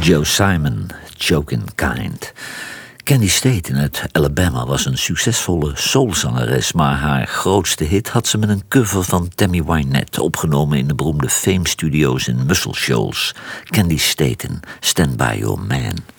Joe Simon, Jokin' Kind. Candy Staten uit Alabama was een succesvolle soulzangeres, maar haar grootste hit had ze met een cover van Tammy Wynette, opgenomen in de beroemde Fame Studios in Muscle Shoals. Candy Staten, Stand By Your Man.